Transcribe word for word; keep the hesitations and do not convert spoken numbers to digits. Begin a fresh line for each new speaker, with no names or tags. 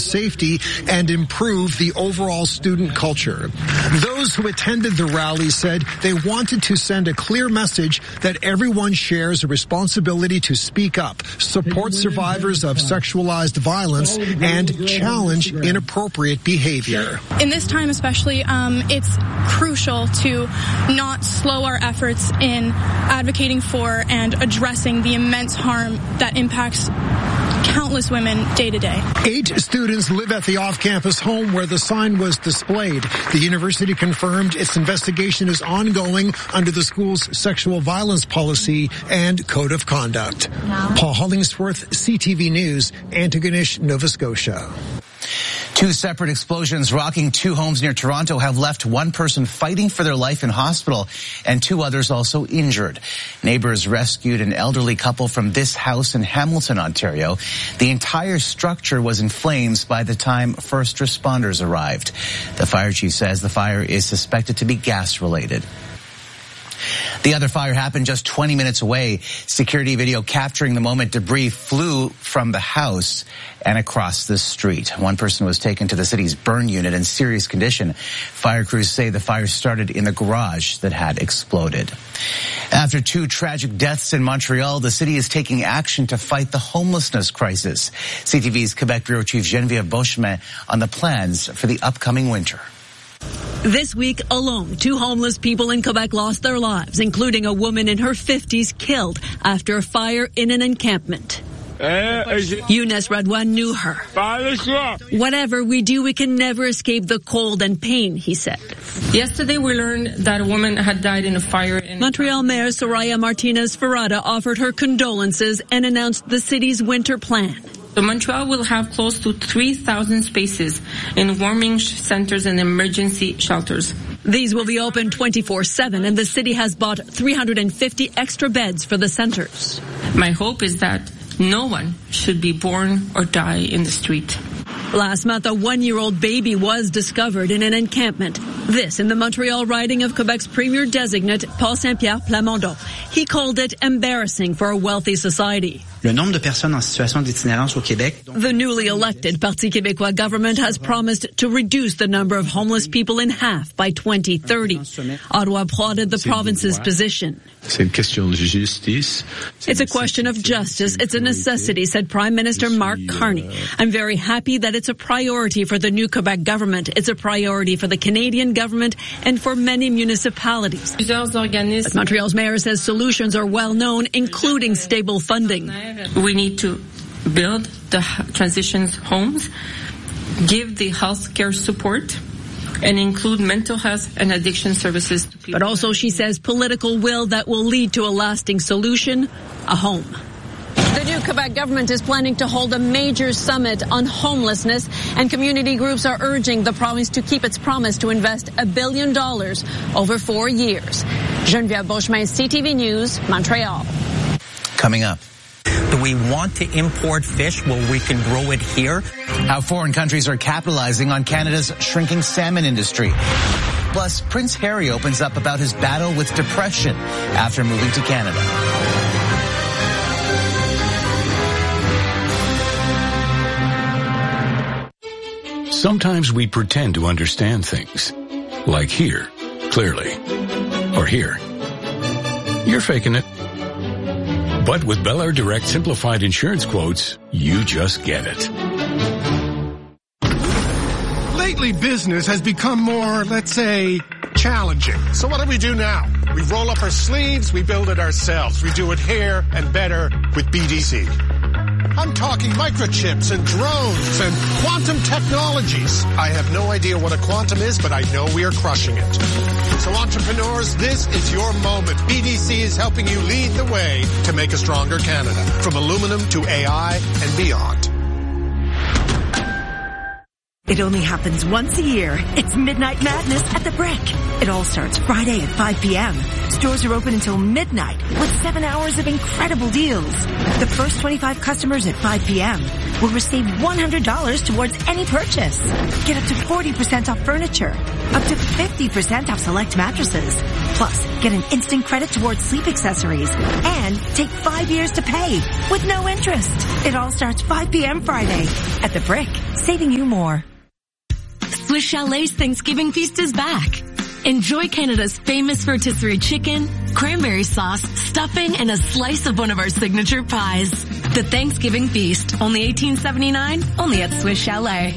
safety and improve the overall student culture. Those who attended the rally said they wanted to send a clear message that everyone shares a responsibility to speak up, support survivors of sexualized violence, and challenge inappropriate behavior.
In this time especially, um, it's crucial to not slow our efforts in advocating for and addressing the immense harm that impacts countless women day to day.
Eight students live at the off-campus home where the sign was displayed. The university confirmed its investigation is ongoing under the school's sexual violence policy and code of conduct. Paul Hollingsworth, C T V News, Antigonish, Nova Scotia.
Two separate explosions rocking two homes near Toronto have left one person fighting for their life in hospital and two others also injured. Neighbors rescued an elderly couple from this house in Hamilton, Ontario. The entire structure was in flames by the time first responders arrived. The fire chief says the fire is suspected to be gas-related. The other fire happened just twenty minutes away. Security video capturing the moment debris flew from the house and across the street. One person was taken to the city's burn unit in serious condition. Fire crews say the fire started in the garage that had exploded. After two tragic deaths in Montreal, the city is taking action to fight the homelessness crisis. C T V's Quebec Bureau Chief Geneviève Beauchemin on the plans for the upcoming winter.
This week alone, two homeless people in Quebec lost their lives, including a woman in her fifties killed after a fire in an encampment. Younes Radwan knew her. Whatever we do, we can never escape the cold and pain, he said.
Yesterday we learned that a woman had died in a fire in
Montreal Mayor Soraya Martinez-Ferrada offered her condolences and announced the city's winter plan.
So Montreal will have close to three thousand spaces in warming centers and emergency shelters.
These will be open twenty-four seven, and the city has bought three hundred fifty extra beds for the centers.
My hope is that no one should be born or die in the street.
Last month, a one-year-old baby was discovered in an encampment. This in the Montreal riding of Quebec's premier designate, Paul Saint-Pierre Plamondon. He called it embarrassing for a wealthy society.
Le nombre de personnes en situation d'itinérance au Québec.
The newly elected Parti Québécois government has promised to reduce the number of homeless people in half by twenty thirty. Ottawa applauded the province's position. It's a question of justice. It's a necessity, said Prime Minister Mark Carney. I'm very happy that it's a priority for the new Quebec government. It's a priority for the Canadian government and for many municipalities. But Montreal's mayor says solutions are well known, including stable funding.
We need to build the transitions homes, give the health care support, and include mental health and addiction services to people.
But also, she says, political will that will lead to a lasting solution, a home. The new Quebec government is planning to hold a major summit on homelessness, and community groups are urging the province to keep its promise to invest a billion dollars over four years. Geneviève Beauchemin, C T V News, Montreal.
Coming up.
Do we want to import fish where we can grow it here?
How foreign countries are capitalizing on Canada's shrinking salmon industry. Plus, Prince Harry opens up about his battle with depression after moving to Canada.
Sometimes we pretend to understand things. Like here, clearly. Or here. You're faking it. But with Bel Air Direct Simplified Insurance Quotes, you just get it.
Lately, business has become more, let's say, challenging. So what do we do now? We roll up our sleeves, we build it ourselves. We do it here and better with B D C. I'm talking microchips and drones and quantum technologies. I have no idea what a quantum is, but I know we are crushing it. So entrepreneurs, this is your moment. B D C is helping you lead the way to make a stronger Canada. From aluminum to A I and beyond.
It only happens once a year. It's Midnight Madness at the Brick. It all starts Friday at five p.m. Stores are open until midnight with seven hours of incredible deals. The first twenty-five customers at five p.m. will receive one hundred dollars towards any purchase. Get up to forty percent off furniture, up to fifty percent off select mattresses. Plus, get an instant credit towards sleep accessories and take five years to pay with no interest. It all starts five p.m. Friday at The Brick, saving you more.
Swiss Chalet's Thanksgiving feast is back. Enjoy Canada's famous rotisserie chicken, cranberry sauce, stuffing, and a slice of one of our signature pies. The Thanksgiving feast, only eighteen seventy-nine, only at Swiss Chalet.